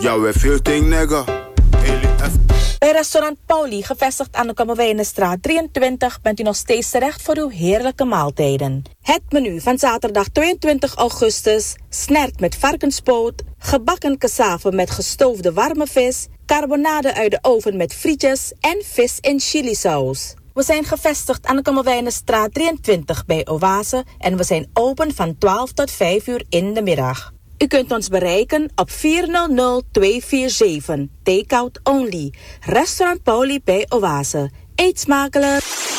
Ja, we veel ting, nigga. Bij restaurant Pauli, gevestigd aan de Kammerwijnenstraat 23, bent u nog steeds terecht voor uw heerlijke maaltijden. Het menu van zaterdag 22 augustus snert met varkenspoot, gebakken cassave met gestoofde warme vis, carbonade uit de oven met frietjes en vis in chilisaus. We zijn gevestigd aan de Kammerwijnenstraat 23 bij Oase en we zijn open van 12 tot 5 uur in de middag. U kunt ons bereiken op 400-247, takeout only. Restaurant Pauli bij Oase. Eet smakelijk!